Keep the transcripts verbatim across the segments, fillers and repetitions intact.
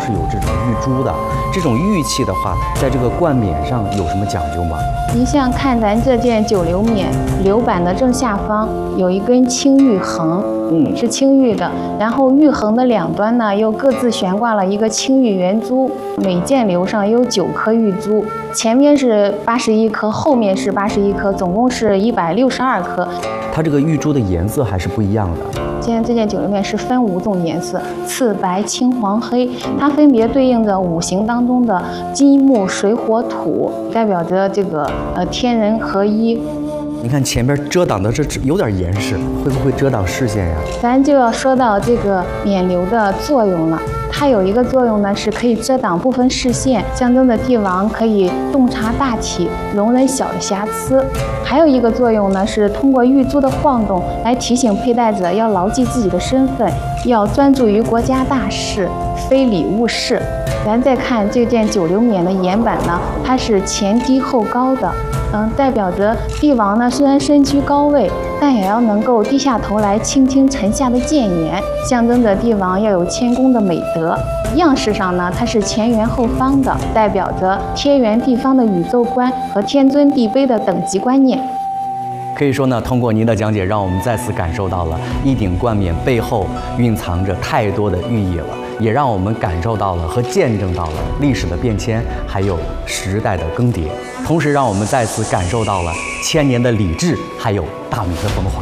是有这种玉珠的。这种玉器的话，在这个冠冕上有什么讲究吗？ 您像看咱这件九流冕，流板的正下方有一根青玉横，嗯，是青玉的。然后玉横的两端呢，又各自悬挂了一个青玉圆珠，每件流上有九颗玉珠，前面是八十一颗，后面是八十一颗，总共是一百六十二颗。 它这个玉珠的颜色还是不一样的。 现在这件九流冕是分五种颜色：赤、白、青、黄、黑，它分别对应着五行当中的金、木、水、火、土，代表着这个呃天人合一。 你看前边遮挡的这有点严实，会不会遮挡视线呀？ 咱就要说到这个冕旒的作用了。它有一个作用呢，是可以遮挡部分视线，象征着帝王可以洞察大体，容忍小的瑕疵。还有一个作用呢，是通过玉珠的晃动来提醒佩戴者要牢记自己的身份，要专注于国家大事，非礼勿视。咱再看这件九流冕的檐板呢，它是前低后高的，嗯，代表着帝王呢虽然身居高位，但也要能够低下头来倾听臣下的谏言，象征着帝王要有谦恭的美德。样式上呢，它是前圆后方的，代表着天圆地方的宇宙观和天尊地卑的等级观念。 可以说呢，通过您的讲解，让我们再次感受到了一顶冠冕背后蕴藏着太多的寓意了，也让我们感受到了和见证到了历史的变迁，还有时代的更迭，同时让我们再次感受到了千年的礼制，还有大明的风华。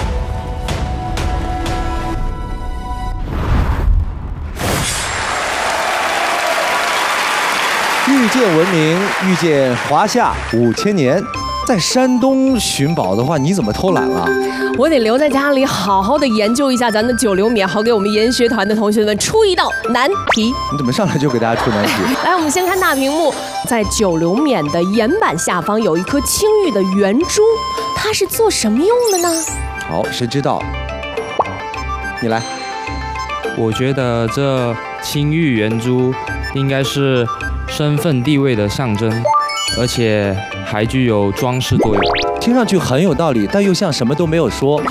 遇见文明，遇见华夏五千年。在山东寻宝的话，你怎么偷懒了？ 我得留在家里好好的研究一下咱的九流冕，好给我们研学团的同学们出一道难题。 你怎么上来就给大家出难题？ 来，我们先看大屏幕，在九流冕的檐板下方有一颗青玉的圆珠，它是做什么用的呢？ 好，谁知道？你来。 我觉得这青玉圆珠应该是身份地位的象征，而且还具有装饰作用。 听上去很有道理，但又像什么都没有说。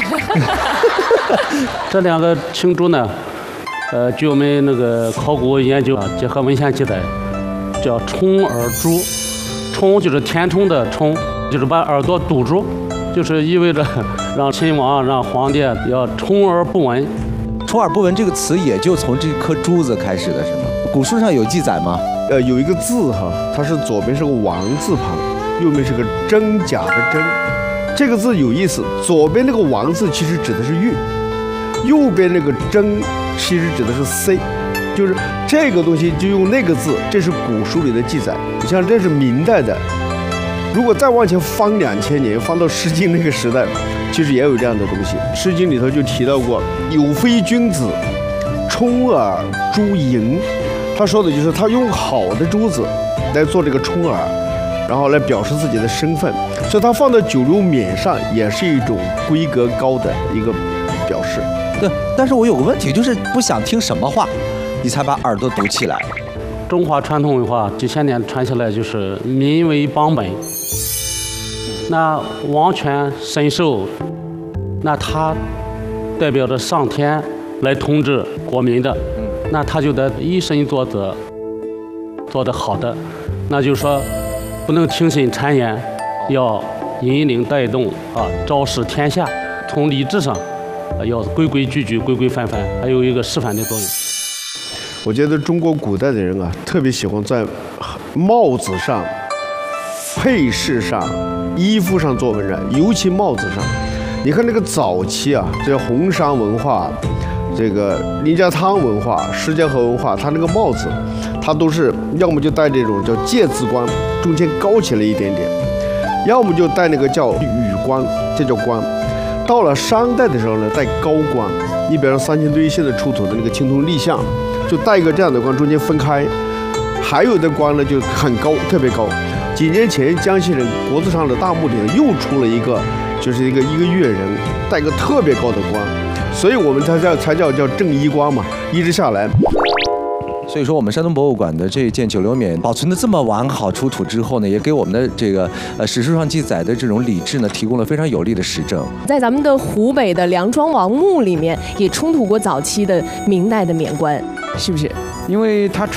这两个青珠呢，呃，据我们那个考古研究啊，结合文献记载，叫充耳珠。充就是填充的充，就是把耳朵堵住，就是意味着让秦王、让皇帝要充耳不闻。 充耳不闻这个词也就从这颗珠子开始的，是吗？古书上有记载吗？ 呃，有一个字哈，它是左边是个王字旁，右边是个真假的真。这个字有意思，左边那个王字其实指的是玉，右边那个真其实指的是 C， 就是这个东西就用那个字，这是古书里的记载。你像这是明代的，如果再往前翻两千年，翻到《诗经》那个时代，其实也有这样的东西。《诗经》里头就提到过，有非君子，充耳珠盈。他说的就是他用好的珠子来做这个充耳，然后来表示自己的身份，所以他放在九流冕上也是一种规格高的一个表示。 对，但是我有个问题，就是不想听什么话，你才把耳朵堵起来。 中华传统文化几千年传下来，就是民为邦本。那王权神授，那他代表着上天来统治国民的。那他就得以身作则，做得好的，那就是说不能听信谗言，要引领带动啊，昭示天下。从礼制上，啊、要规规矩矩、规规范范，还有一个示范的作用。 我觉得中国古代的人啊，特别喜欢在帽子上、配饰上、衣服上做文章，尤其帽子上。你看那个早期啊，这红山文化。这个林家汤文化、施家河文化，它那个帽子，它都是要么就戴这种叫戒字冠，中间高起来一点点，要么就戴那个叫羽冠，这叫冠。到了商代的时候呢，戴高冠。你比方三星堆现在出土的那个青铜立像，就戴一个这样的冠，中间分开。还有的冠呢，就很高，特别高。几年前，江西人国子上的大墓里呢，又出了一个，就是一个一个乐人戴个特别高的冠。所以我们才叫才叫叫正衣冠嘛，一直下来。 所以说，我们山东博物馆的这一件九流冕保存的这么完好，出土之后呢，也给我们的这个呃史书上记载的这种礼制呢，提供了非常有力的实证。 在咱们的湖北的梁庄王墓里面，也出土过早期的明代的冕冠，是不是？ 因为它